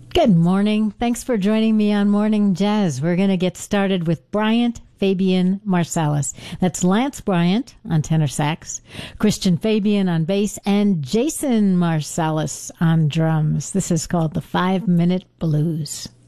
Good morning. Thanks for joining me on Morning Jazz. We're going to get started with Bryant Fabian Marsalis. That's Lance Bryant on tenor sax, Christian Fabian on bass, and Jason Marsalis on drums. This is called the 5 Minute Blues.